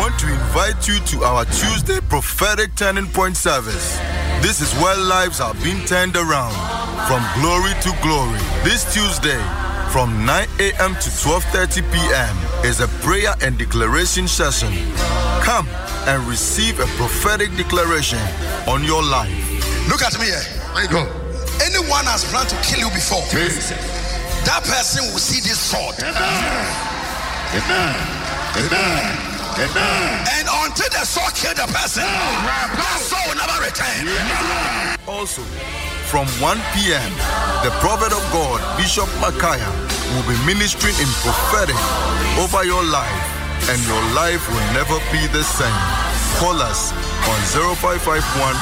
want to invite you to our Tuesday prophetic turning point service. This is where lives are being turned around from glory to glory. This Tuesday from 9 a.m. to 12:30 p.m. is a prayer and declaration session. Come and receive a prophetic declaration on your life. Look at me here. I go. Anyone has planned to kill you before, that person will see this sword. Amen. And until the sword kill the person, that sword will never return. Also, from 1 p.m., the prophet of God, Bishop Makaya, will be ministering in prophetic over your life, and your life will never be the same. Call us on 0551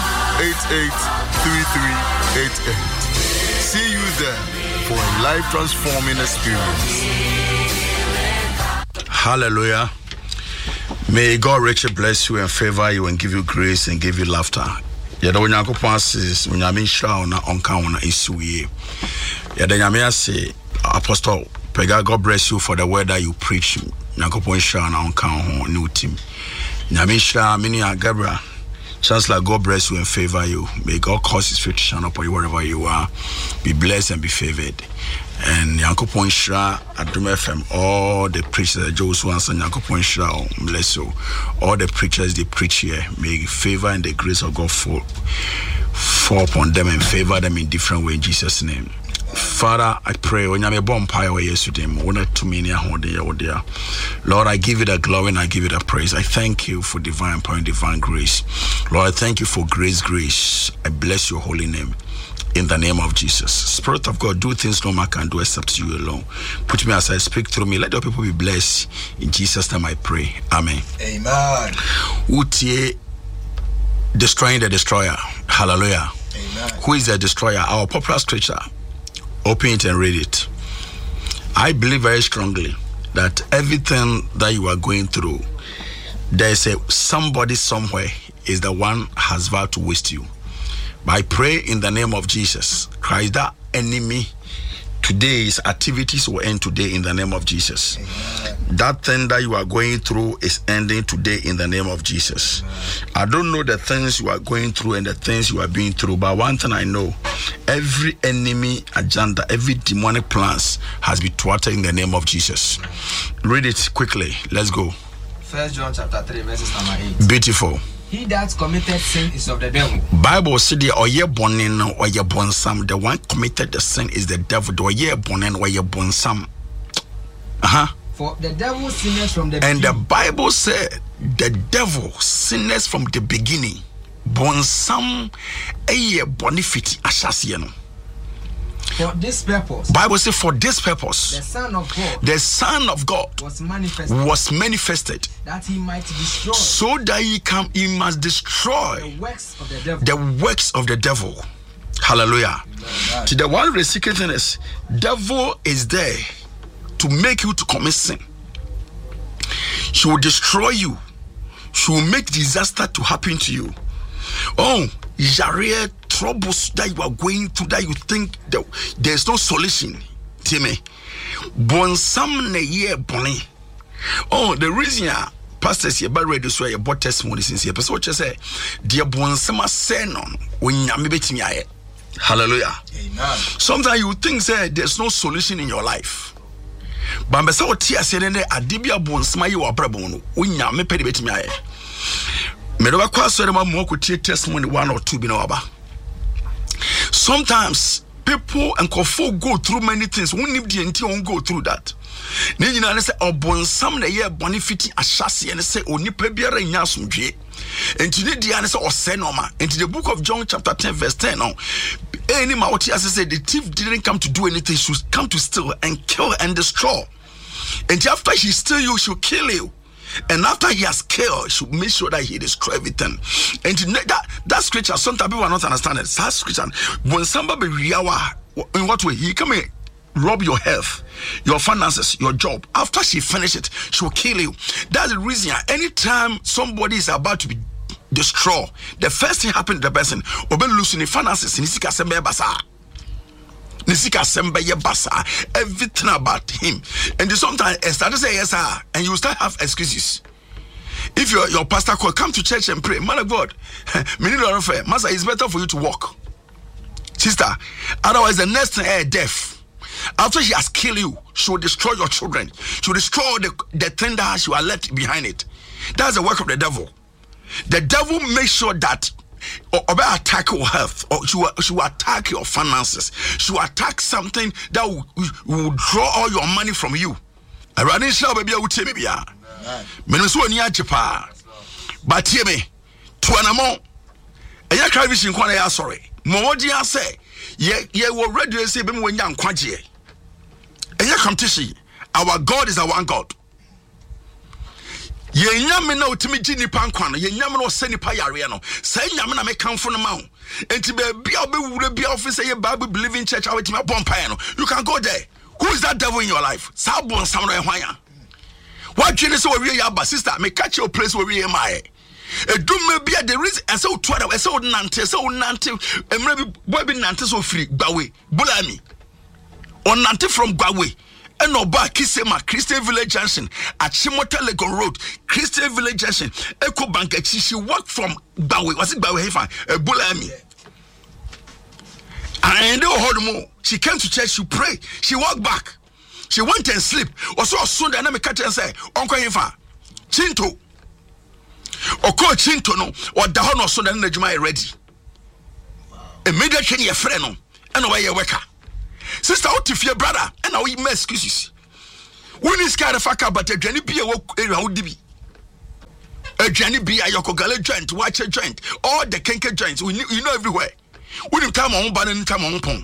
883388. See you there for a life transforming experience. Hallelujah. May God richly bless you and favor you and give you grace and give you laughter. Yada Onyankopon says Onyame nhira na onka wona isuye. Yada Nyame ase Apostle Pega, God bless you for the word that you preach. Onyankopon nhira na onka ho ne utim. Nyame nhira mini Gabriel. Chancellor, God bless you and favor you. May God cause his face to shine upon you wherever you are. Be blessed and be favored. And Yankopon Shra Adum FM, all the preachers, Joe's ones and Yankopon Shra, bless you. All the preachers they preach here, may favor and the grace of God fall upon them and favor them in different ways in Jesus' name. Father, I pray when you born power yesterday, Lord, I give you the glory and I give you the praise. I thank you for divine power and divine grace. Lord, I thank you for grace. I bless your holy name. In the name of Jesus. Spirit of God, do things no man can do except you alone. Put me aside, speak through me. Let your people be blessed. In Jesus' name I pray. Amen. Amen. Utie, destroying the destroyer. Hallelujah. Amen. Who is the destroyer? Our popular scripture. Open it and read it. I believe very strongly that everything that you are going through, there is somebody somewhere is the one has vowed to waste you. But I pray in the name of Jesus Christ, that enemy today's activities will end today in the name of Jesus. Amen. That thing that you are going through is ending today in the name of Jesus. Amen. I don't know the things you are going through and the things you are being through, but one thing I know, every enemy agenda, every demonic plans has been thwarted in the name of Jesus. Read it quickly. Let's go. 1 John chapter 3 verses number 8. Beautiful. He that committed sin is of the devil. Bible said the oye bonin or ye bonsam. The one committed the sin is the devil. The oye bonin or ye bonsam. For the devil sinners from the beginning. And the Bible said the devil sinners from the beginning. Bonsam eye bonifiti ashasieno. For this purpose, Bible says for this purpose, the Son of God was manifested that he might destroy, so that he must destroy the works of the devil. The works of the devil. Hallelujah. To the one reciting is, devil is there to make you to commit sin. She will destroy you. She will make disaster to happen to you. Oh, Jared, troubles that you are going through that you think that there's no solution. Timmy. Bonsam ne ye boni. Oh, the reason pastors here by radio so you bought testimony since here. Person just say, dear bonsama senon when nyame betimi aye. Hallelujah. Amen. Sometimes you think say there's no solution in your life. But me say what tia say ne adibia bonsama ye wa brabo no when nyame pede betimi aye. Me do ba kwa so dem mo ko tie testimony 1 or 2 bi na waba. Sometimes people and kofo go through many things. Won't need the entity won't go through that. Then you know say obonsam na ye bonifiti ashase and say onipa biara nya asomdwe. Enti ne dia ne say osenoma. Enti the book of John chapter 10 verse 10 now. Any mawoti as I said, the thief didn't come to do anything, she should come to steal and kill and destroy. And after he steal you, she'll kill you. And after he has killed, should make sure that he destroy everything. And that scripture, sometimes people are not understanding. That scripture, when somebody in what way? He come in, rob your health, your finances, your job. After she finish it, she will kill you. That's the reason. Anytime somebody is about to be destroyed, the first thing happen to the person, obe losing the finances, nisika sembe basa. Nisika sembe ye basa. Everything about him. And sometimes I start to say yes sir, and you start have excuses. If your pastor call, come to church and pray. Man of God, Master, it's better for you to walk. Sister, otherwise the next thing death. After she has killed you, she will destroy your children. She will destroy the thing that she will left behind it. That's the work of the devil. The devil makes sure that or attack your health, or she will attack your finances. She will attack something that will draw all your money from you. I rather shall be able to be a but hear me to an amount. And your carving corner, sorry. Modia say, ye were ready to say, when young quadje. And you come to see, our God is our one God. Ye nyame na otimi gini pankwana ye nyame na osani pa yare no say nyame na make kamfo no ma ho enti be bia obewure bia office ye Bible believing church awetimi abompa no you can go there. Who is that devil in your life? Sa bon sam no ehwan. What dream is we ya ba sister me catch your place where we am I. Edum bia there is ese otuada ese onante emre bi boy bi nante so free gbawe bulami onante from gbawe. And no back Kisema Christian Village Junction at Chimota Legon Road, Christian Village Junction, Echo Bank. She walked from Bawe. Was it Bawe Hefa? Bulami. And hold more. She came to church, she prayed, she walked back. She went and sleep. Also, soon the enemy catch and say, Uncle Hefa, Chinto. Or call Chinto no, or the honor so that the Juma ready. Immediately your friend no, and away your worker. Sister, out if your brother, and now he makes excuses. When is kind of fucker, but a Jenny be a walk around DB. A Jenny be a Yokogale joint, watch a joint, all the Kenke joints, you know everywhere. When you come on, but in time on pong.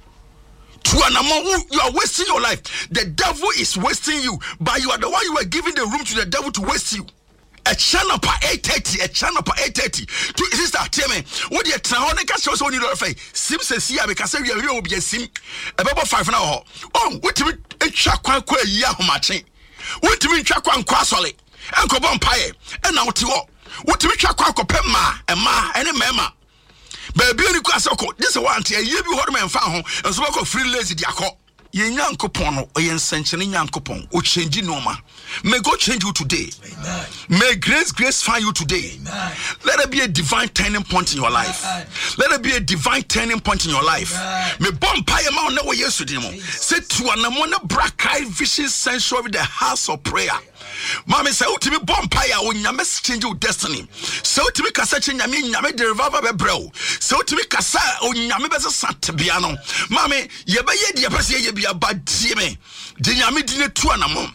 To an amount, you are wasting your life. The devil is wasting you, but you are the one you are giving the room to the devil to waste you. A channel per 8:30, a channel per 8:30. To sister, tell me, what you try on the cash was only the Sim says, yeah, because we will be a sim about 5 hours. Oh, what to me, a chuck one quay yahu matching. What to me, chuck one quasoli, and cobon pie, and now to all. What to me, chuck one copema, and ma, and a mema. Baby, you quasoko, this one, a year before man found and smoke of free lazy diaco. Ye nyankopon or yen century nyankopon or change norma. May God change you today. Amen. May grace find you today. Amen. Let there be a divine turning point in your life. Amen. Let there be a divine turning point in your life. May bonfire mount never yesterday. Say to an amona black eye vision sanctuary the house of prayer. Mommy say to me bonfire when you must change your destiny. So to me kasa change me nyame the revival bro. So to me kasa o nyame besa santibiano. Mommy ye be ye dia pese ye bia bad me. De nyame dine tu anamon.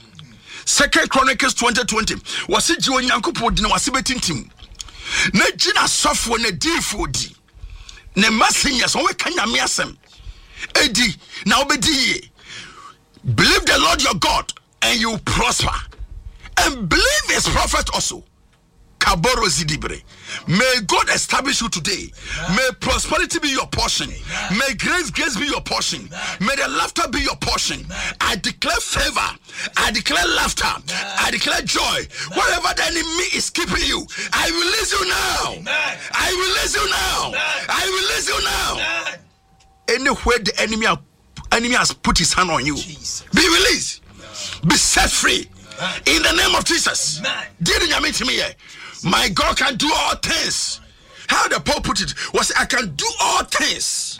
2 Chronicles 20:20 was it you Nyankopon dina wase betintim na gina sofo na difo di na messenger so we kan nyame asem edi na obedi ye. Believe the Lord your God and you prosper, and believe his prophet also. Kaboro zidibre. May God establish you today. May prosperity be your portion. May grace be your portion. May the laughter be your portion. I declare favor. I declare laughter. I declare joy. Wherever the enemy is keeping you, I release you now. I release you now. I release you now. Anywhere the enemy has put his hand on you, be released. Be set free. In the name of Jesus. Didn't you meet me here? My God can do all things. How the Pope put it was, I can do all things.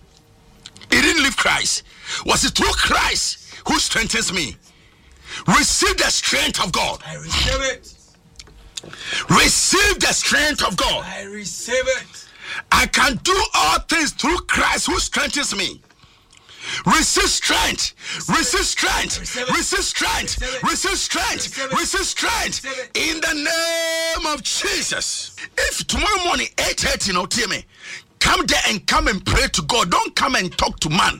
He didn't leave Christ. Was it through Christ who strengthens me? Receive the strength of God. I receive it. Receive the strength of God. I receive it. I can do all things through Christ who strengthens me. Receive strength. Receive strength. Receive strength. Receive strength. Receive strength. In the name of Jesus. If tomorrow morning 8:30, no, tell me, come there and come and pray to God. Don't come and talk to man.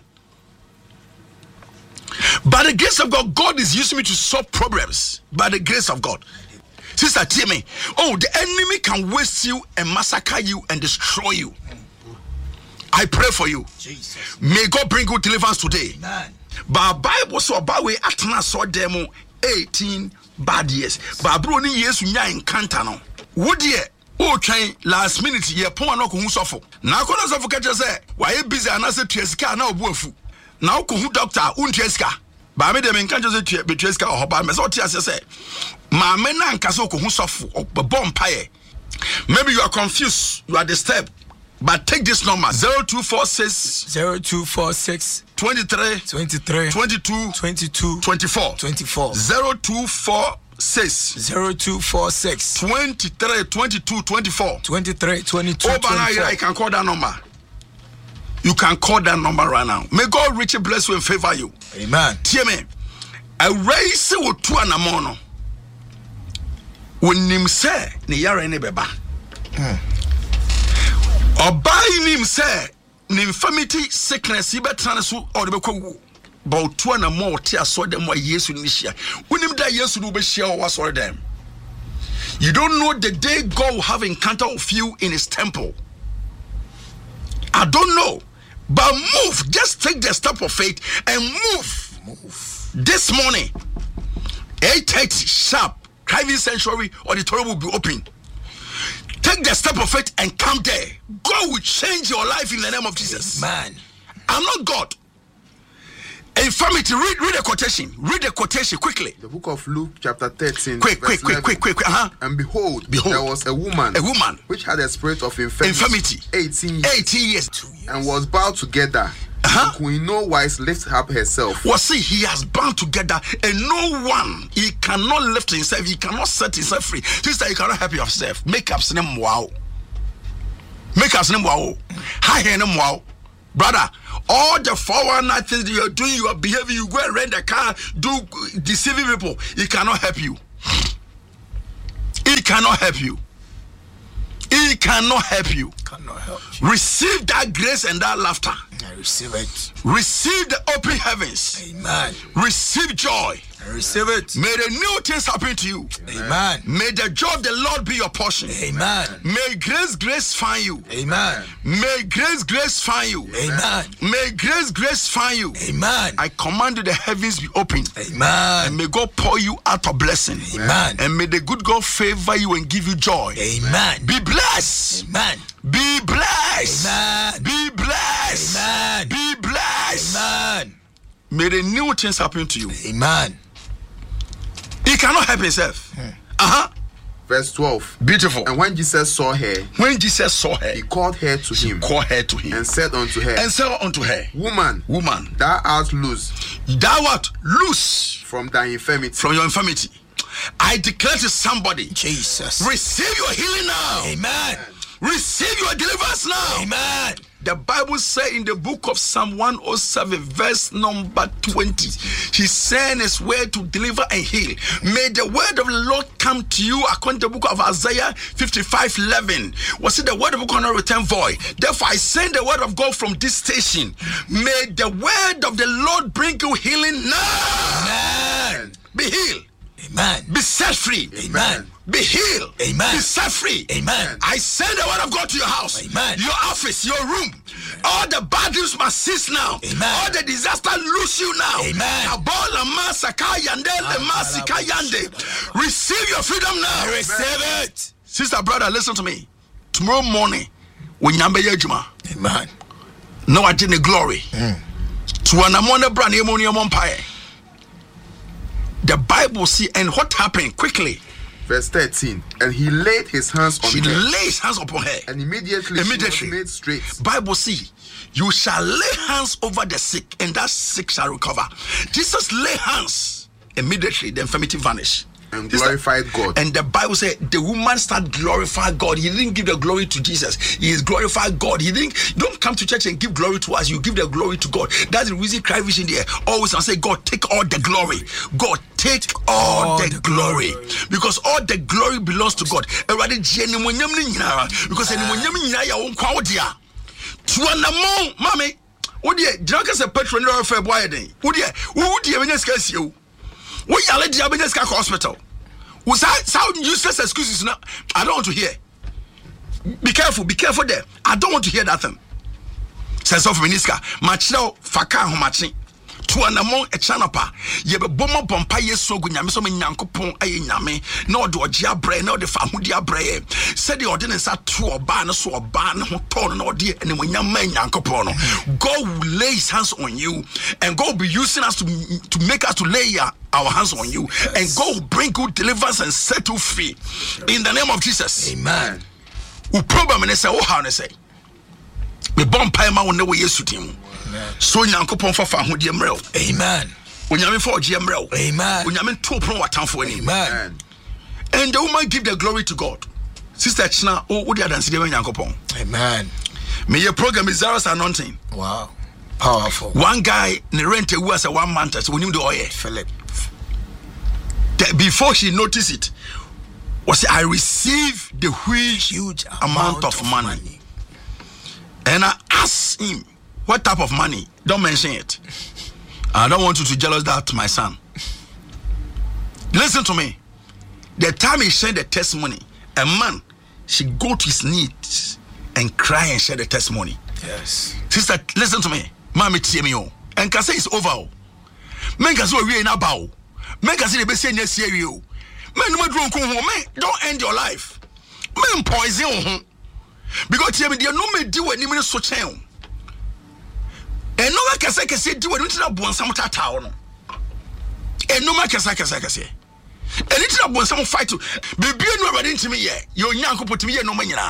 By the grace of God, God is using me to solve problems. By the grace of God. Sister, tell me, oh, the enemy can waste you and massacre you and destroy you. I pray for you. Jesus. May God bring you deliverance today. Amen. But Bible so about we atna so demo 18 bad years. But bro ni yesu nya encounter no. Wo de o twen last minute ye pon na ko hu sofo. Na ko na sofo ka je say why busy anase tuasika na obu afu. Na ko hu doctor untuasika. Ba me de me nka just betray ska ohoba me so tia say ma me na nka so ko hu sofo bomb paye. Maybe you are confused, you are disturbed, but take this number 0246 23 22 24 0246 23 22 24 I can call that number. You can call that number right now. May God richly bless you and favor you. Amen. Hear me. A race with two anamono. When him say ni yare ne beba. Oba him say ni infirmity sickness ibe transu or the beko about two anamo tia so dem wa Yesu ni hia. Unim da Yesu no be hia o was them. You don't know the day God will have encounter with you in his temple. I don't know. But move, just take the step of faith and move. This morning, 8:30 sharp, Driving Sanctuary auditorium will be open. Take the step of faith and come there. God will change your life in the name of Jesus. Man, I'm not God. Infirmity, read the quotation. Read the quotation quickly. The book of Luke, chapter 13. Quick. And behold, there was a woman which had a spirit of infirmity 18 years. And was bound together. And could in no wise lift up herself. Well, see, he has bound together, and no one, he cannot lift himself, he cannot set himself free. Sister, you cannot help yourself. Make up name wow. Make up name wow. Hi, name wow. Brother, all the 419 things that you're doing, you are behaving, you go and rent a car, do deceiving people, he cannot help you. He cannot help you. He cannot help you. Receive that grace and that laughter. I receive it. Receive the open heavens. Amen. Receive joy. I receive it. May the new things happen to you. Amen. May the joy of the Lord be your portion. Amen. May grace find you. Amen. May grace find you. Amen. May grace find you. Amen. I command the heavens be open. Amen. And may God pour you out a blessing. Amen. And may the good God favor you and give you joy. Amen. Be blessed. Amen. Be blessed. Amen. Be blessed. Amen. Be blessed. Amen. May the new things happen to you. Amen. He cannot help himself. Verse 12. Beautiful. And when Jesus saw her, he called her to him. And said unto her, Woman, thou art loose. Thou art loose from thy infirmity. From your infirmity. I declare to somebody, Jesus, receive your healing now. Amen. Receive your deliverance now. Amen. The Bible says in the book of Psalm 107, verse number 20, He sent His word to deliver and heal. May the word of the Lord come to you according to the book of Isaiah 55:11. Was it the word of God not return void? Therefore, I send the word of God from this station. May the word of the Lord bring you healing now. Amen. Be healed. Amen. Be set free. Amen. Be healed. Amen. Be set free. Amen. I send the word of God to your house. Amen. Your office, your room. All the bad news must cease now. Amen. All the disaster lose you now. Amen. Receive your freedom now. I receive it. Sister, brother, listen to me. Tomorrow morning, when you Juma, amen. No, I didn't glory. To an amona brand ammonium empire. The Bible see, and what happened quickly. Verse 13. And he laid his hands on her. He laid his hands upon her. And immediately she was made straight. Bible see, you shall lay hands over the sick, and that sick shall recover. Jesus lay hands. Immediately the infirmity vanished. And glorified God. And the Bible said the woman started glorifying God. He didn't give the glory to Jesus. He is glorified God. Don't come to church and give glory to us. You give the glory to God. That's the reason Cry Vision there always I say, God, take all the glory. God, take all the glory. Because all the glory belongs to God. Because mommy, what do you drunk as a patron of a boy? Would you we are let the Abeneska hospital. We sound useless excuses now. I don't want to hear. Be careful there. I don't want to hear that thing. Says of Miniska, Machino Faka Homachi. to anamon e chanapa ye be bomo bompa yeso gu nyame so me nyankopon aye nyame na ode oje abre na ode fa hodi abre said the ordinance to oba na so oba na ho ton na ode ene mo nyama nyankopon no. God will lay his hands on you, and God will be using us to make us to lay our hands on you, and God will bring good deliverance and set you free in the name of Jesus. Amen. We problem and say, oh, how say, we bomb paima on the way yesu team. So nyankopon fa ho de mrel. Amen. Onyame for je mrel. Amen. Onyame to pron watan for any. Amen. And the woman give the glory to God. Sister China, oh, the dance de nyankopon. Amen. Me your program is Zara's anointing. Wow. Powerful. One guy ne rent a as a 1 month as when you do oil. Philip. Before she noticed it, was I received the huge amount of money. And I asked him, what type of money? Don't mention it. I don't want you to jealous that my son. Listen to me. The time he shared the testimony, a man should go to his knees and cry and share the testimony. Yes. Sister, listen to me. Mommy, tell me, and can say it's over. Men can say we ain't about. Men can say the best thing next year. Men don't end your life. Men poison. Because tell me, they no me do any minute so change. And no one can say do it without one some town. And no man can say. And it's not one some fight to be no ready to me yet. Your yanko put me no money.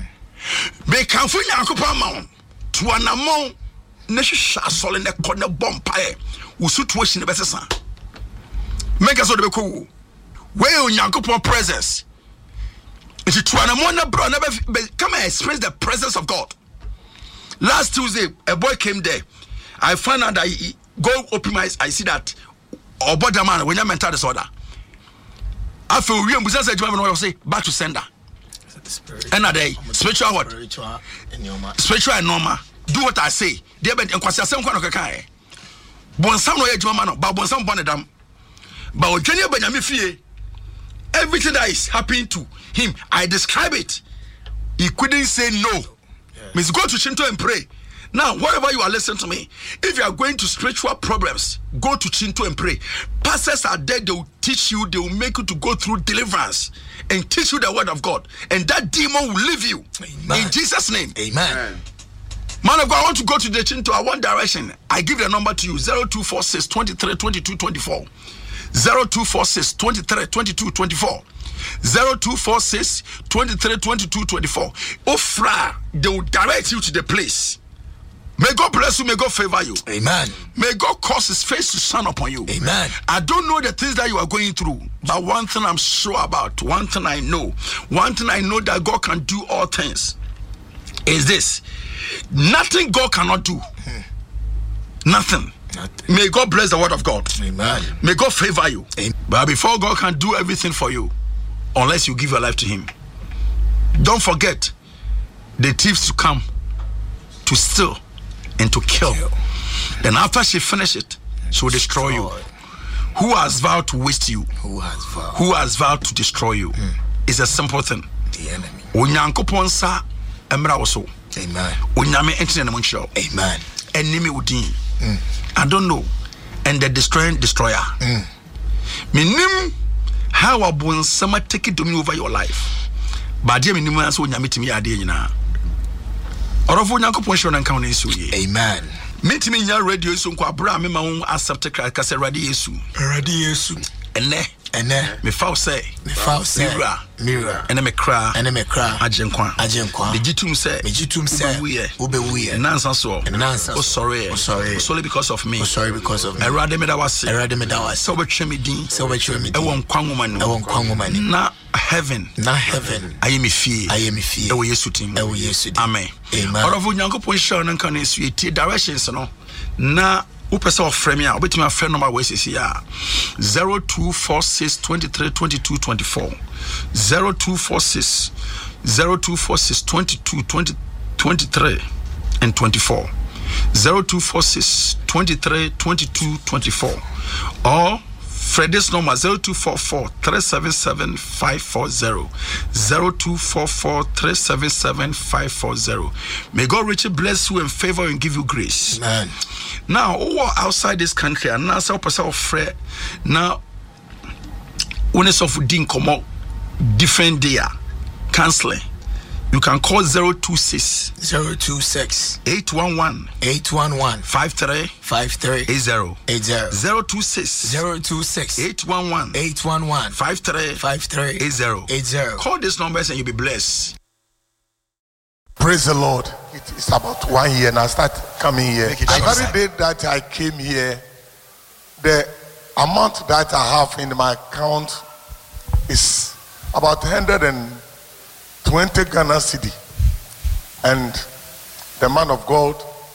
Be can for yanko mount to an amount. Nesha sol in the corner bomb pie. We suit wash in the best son. Make us all the cool. Where on Yankopon presence? If you try to bro, never come and experience the presence of God. Last Tuesday, a boy came there. I found out that he go open my eyes. I see that about man when you mental disorder. After we say back to sender. And a day, spiritual what? Spiritual and normal. Do what I say. There be enkwasi asem kwa no kaka. Bonsam no yejuma ma no, ba bonsam bone dam. Ba odwene banyame fie. Everything that is happening to him, I describe it. He couldn't say no. Means go to Chinto and pray. Now, whatever you are listening to me, if you are going to spiritual problems, go to Chinto and pray. Pastors are there, they will teach you, they will make you to go through deliverance and teach you the word of God. And that demon will leave you. Amen. In Jesus' name. Amen. Man of God, I want to go to the Chinto. I want direction. I give the number to you, 0246 23 22 24. 0246 23 22 24. 0246 23 22 24. Ofra, they will direct you to the place. May God bless you, may God favor you. Amen. May God cause his face to shine upon you. Amen. I don't know the things that you are going through, but one thing I'm sure about, one thing I know that God can do all things is this. Nothing God cannot do. Nothing. May God bless the word of God. Amen. May God favor you. Amen. But before God can do everything for you, unless you give your life to him, don't forget the thieves to come to steal and to kill. Then after she finish it, she will destroy you. Who has vowed to waste you? Who has vowed to destroy you? It's a simple thing. The enemy. Onyankopon sa emra woso. Amen. Onyame entine na monhiro. Amen. Enemy udin. I don't know. And the destroyer. Minim how abun sama take it dominion over your life. But dear minim answer onyame timi ade nyina. Orofo Onyankopon hiro na nkan na esu ye. Amen. Metimi nya radio so nko abra me ma won accept kase radio Yesu. Radio Yesu. Ene me foul say mirror ene me cry agenkwa the jitum say ubewe nansa so sorry because of me erade me da wase so betwe me din e won kwanwoma no na heaven aye me fie e wo Yesu tim amen orofo Nyankopon show no kan esu eti directions no na upesa of frame ya obetimi afre number we sisi ya 0246 23 22 24 0246 22 23 and 24 0246 23 22 24 or Freddy's number 0244-377-540. 0244-377-540. May God richly bless you and favor you and give you grace. Amen. Now, outside this country, and now some person of Fred now. When it's of din come out different day counseling, you can call 026 811 53 80 026 811 53 80. Call these numbers and you'll be blessed. Praise the Lord. It is about 1 year and I started coming here. The very day that I came here, the amount that I have in my account is about 120 Ghana cedi. And the man of God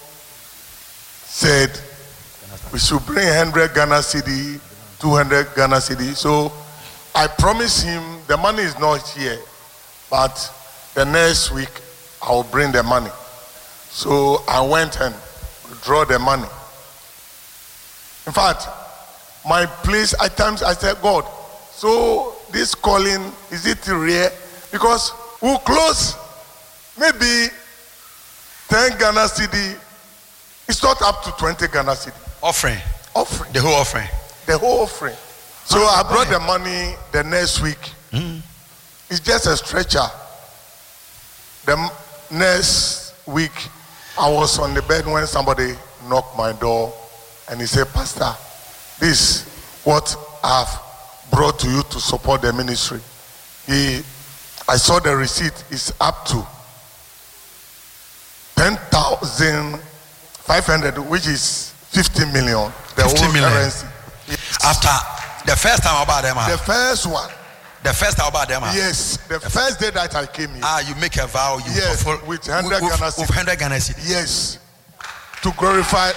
said we should bring 100 Ghana cedi, 200 Ghana cedi. So I promised him the money is not here, but the next week I will bring the money. So I went and withdrew the money. In fact, my place at times I said, God, so this calling, is it rare? Because we'll close maybe 10 Ghana cedi. It's not up to 20 Ghana cedi. Offering. The whole offering. So I brought the money the next week. It's just a stretcher. The next week, I was on the bed when somebody knocked my door and he said, Pastor, this is what I've brought to you to support the ministry. I saw the receipt is up to 10,500, which is 50 million. The 50 whole million. Currency. Yes. After the first time about them. The first one. The first time about them. Yes, the first day that I came here. You make a vow. You yes, with 100 Ghana cedi. With 100 Ghana cedi. Yes, to glorify.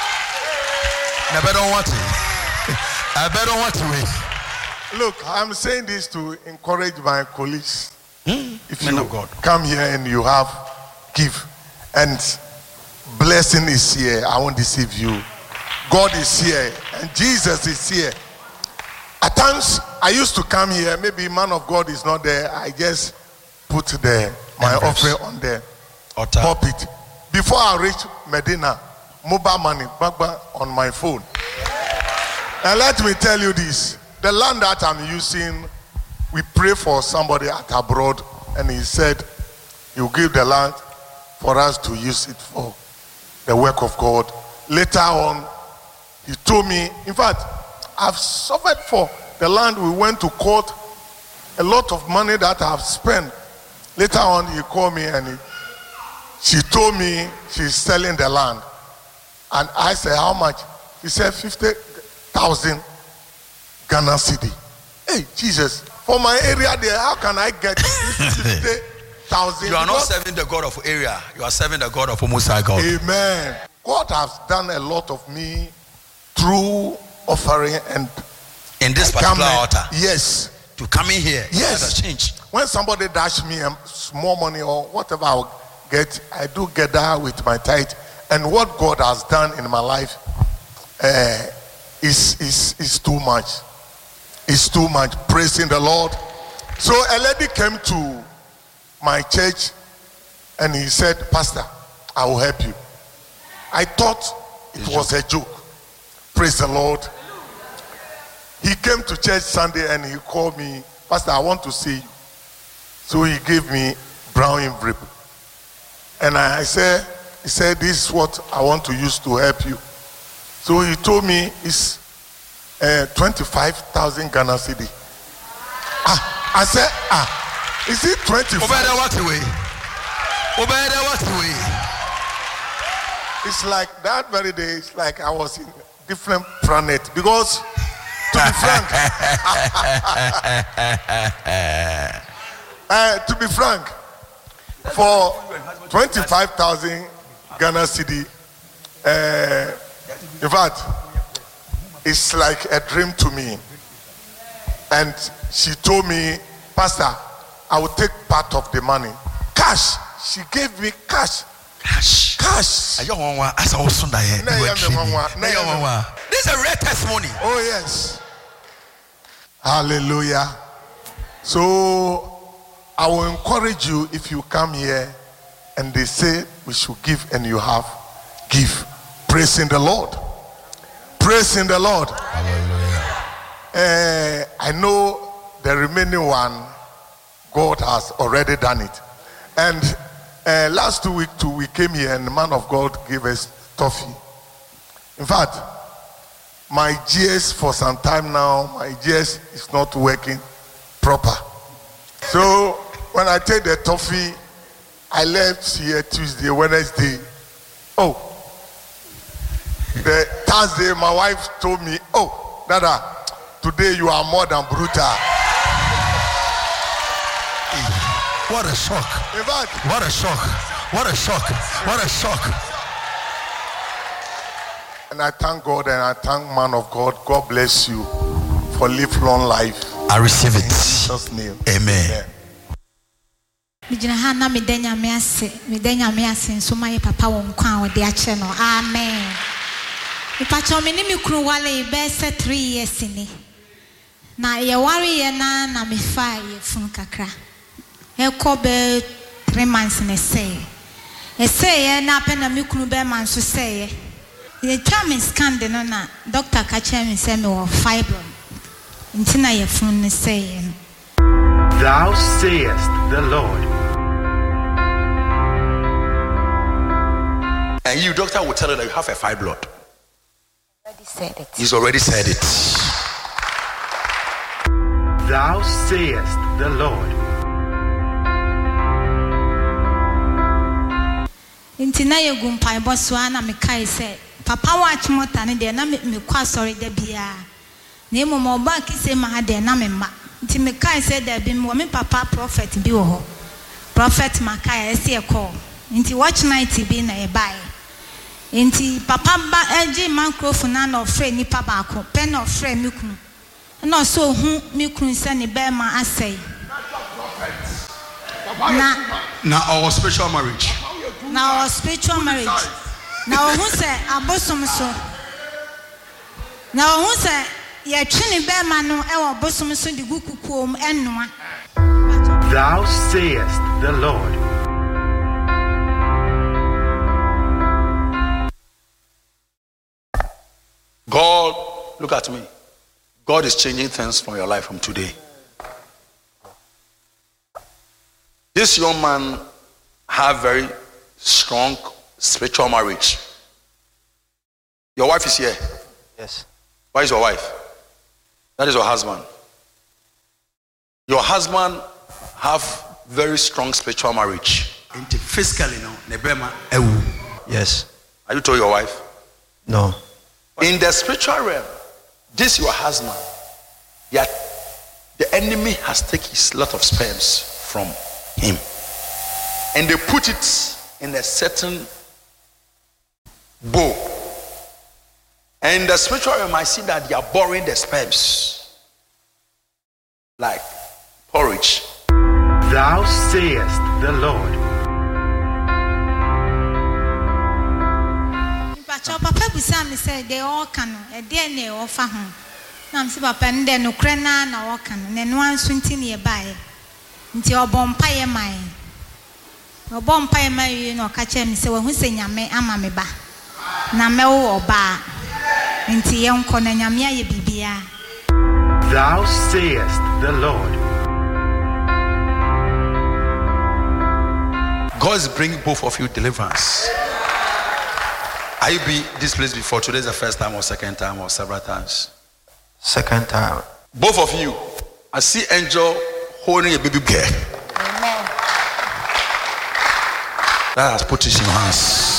I don't want to. I don't want to wait. Look, I'm saying this to encourage my colleagues. If Men you of God. come here and you have give, and blessing is here, I won't deceive you. God is here, and Jesus is here. At times, I used to come here. Maybe man of God is not there. I just put my offering on the pulpit. Before I reach Medina, mobile money, Bagba on my phone. And let me tell you this: the land that I'm using, we pray for somebody at abroad, and he said, "You give the land for us to use it for the work of God." Later on, he told me, in fact, I've suffered for the land. We went to court, a lot of money that I've spent. Later on, he called me and she told me she's selling the land. And I said, how much? He said, 50,000 Ghana cedi. Hey, Jesus, for my area there, how can I get 50,000? You are not serving the God of area. You are serving the God of Most High God. Amen. God has done a lot of me through offering and in this particular altar. Yes. To come in here. Yes. Change. When somebody dash me small money or whatever I'll get, I do get that with my tithe. And what God has done in my life is too much. It's too much. Praising the Lord. So a lady came to my church and he said, Pastor, I will help you. I thought it was a joke. Praise the Lord. He came to church Sunday and he called me, Pastor, I want to see you. So he gave me brown envelope. And he said, this is what I want to use to help you. So he told me it's 25,000 Ghana cedi. I said, is it 25? It's like that very day, it's like I was in a different planet. Because to be frank, for 25,000 Ghana cedi, in fact, it's like a dream to me. And she told me, Pastor, I will take part of the money. Cash. She gave me cash. Cash. This is a rare testimony. Oh, yes. Hallelujah. So I will encourage you, if you come here and they say we should give and you have, give. Praise in the Lord. Praise in the Lord. Hallelujah. I know the remaining one, God has already done it. And last 2 weeks too, we came here and the man of God gave us toffee. In fact, my GS for some time now, my GS is not working proper. So when I take the toffee, I left here Tuesday, Wednesday. Oh, the Thursday, my wife told me, oh, Dada, today you are more than brutal. What a shock. In fact, what a shock. What a shock. What a shock. And I thank God and I thank man of God. God bless you for lifelong life. I receive it. In Jesus' name. Amen. Amen. Ipacho me ni mi kunu wale be se 3 years ni. Na ye wari ye na me fa ye fun kakra. E ko be 3 months ne say. E say ye na pe na mi kunu be man so say ye. Ye twa me scan de no na doctor ka che me say me wo fibroid. Nti na ye fun ne say ye. Thou sayest the Lord. And you, doctor, will tell you that you have a fibroid. Said it. He's already said it. Thou sayest the Lord. Intina ye gumpa boswa na me kai say papa watch mota ne de na me kwa sorry de bia na emo mo ba ki say ma de na me ma nti me kai say de bi me papa prophet bi wo ho prophet Makai ese e call nti watch night bi na e bai nti papa ba eji microphone na no frɛ nipa ba ko pen no frɛ mi kunu na so hu mi kunu se ne be ma asai na our spiritual marriage. Now our spiritual marriage. Now who say abosom so? Now who say ye twini be ma no e wo abosom so di gukukuom ennoa. Thou sayest the Lord. God, look at me. God is changing things from your life from today. This young man have very strong spiritual marriage. Your wife is here. Yes. Where is your wife? That is your husband. Your husband have very strong spiritual marriage. Physically, no. Yes. Are you told your wife? No. In the spiritual realm, this your husband, yet the enemy has taken a lot of sperms from him, and they put it in a certain bowl. And in the spiritual realm, I see that they are boring the sperms like porridge. Thou sayest the Lord. Papa Busam said they all can a DNA or fahon. Nam si papa and then no crena na wakan, and one swinty nearby. Until bompire mine. No bompire my you know catch him say who say yame amameba. Na me or ba. Until young conanyamia ye bibia. Thou sayest the Lord. God is bringing both of you deliverance. Are you be this place before? Today is the first time or second time or several times? Second time. Both of you. I see angel holding a baby girl. Amen. That has put it in your hands.